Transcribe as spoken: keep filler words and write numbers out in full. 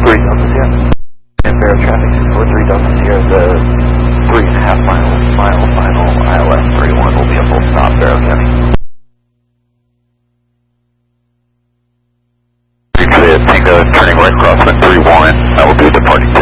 three Delta Sierra. And Bear traffic six four three Delta Sierra, the three and a half mile, mile final I L S three one will be a full stop, Barrow County. Tango turning right crosswind three one, I will be departing.